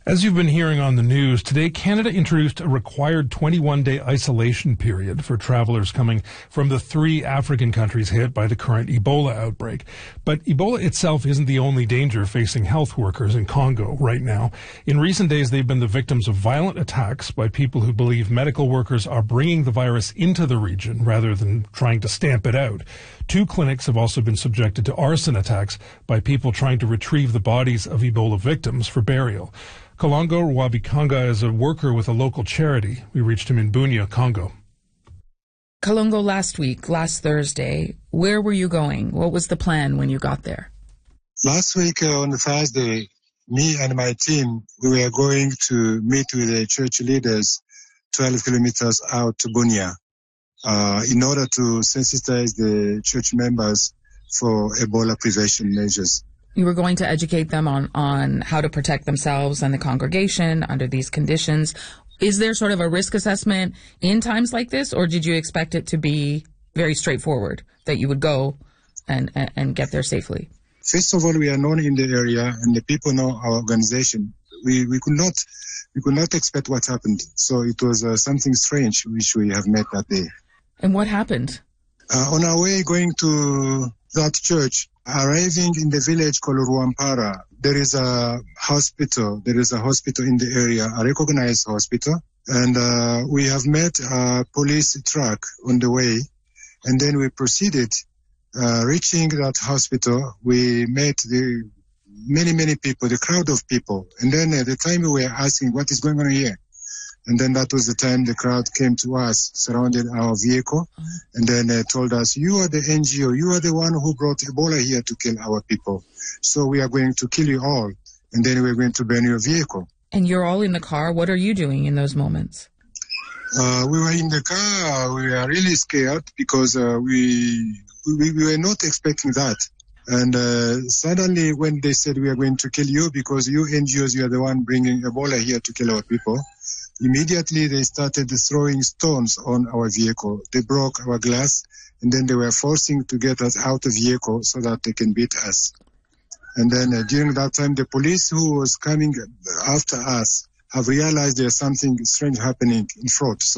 As you've been hearing on the news, today Canada introduced a required 21-day isolation period for travelers coming from the 3 African countries hit by the current Ebola outbreak. But Ebola itself isn't the only danger facing health workers in Congo right now. In recent days, they've been the victims of violent attacks by people who believe medical workers are bringing the virus into the region rather than trying to stamp it out. 2 clinics have also been subjected to arson attacks by people trying to retrieve the bodies of Ebola victims for burial. Kalongo Rwabikanga is a worker with a local charity. We reached him in Bunia, Congo. Kalongo, last Thursday, where were you going? What was the plan when you got there? Last week on Thursday, me and my team, we were going to meet with the church leaders 12 kilometers out to Bunia in order to sensitize the church members for Ebola prevention measures. You were going to educate them on how to protect themselves and the congregation under these conditions. Is there sort of a risk assessment in times like this, or did you expect it to be very straightforward, that you would go and get there safely? First of all, we are known in the area and the people know our organization. We could not expect what happened. So it was something strange which we have met that day. And what happened? On our way going to that church, arriving in the village called Rwampara, there is a hospital. There is a hospital in the area, a recognized hospital. And we have met a police truck on the way. And then we proceeded. Reaching that hospital, we met the many people, the crowd of people. And then at the time we were asking, what is going on here? And then that was the time the crowd came to us, surrounded our vehicle, and then told us, you are the NGO, you are the one who brought Ebola here to kill our people. So we are going to kill you all, and then we're going to burn your vehicle. And you're all in the car. What are you doing in those moments? We were in the car. We were really scared because we were not expecting that. And suddenly when they said we are going to kill you because you NGOs, you are the one bringing Ebola here to kill our people, immediately they started throwing stones on our vehicle. They broke our glass, and then they were forcing to get us out of the vehicle so that they can beat us. And then during that time, the police who was coming after us have realized there's something strange happening in front. So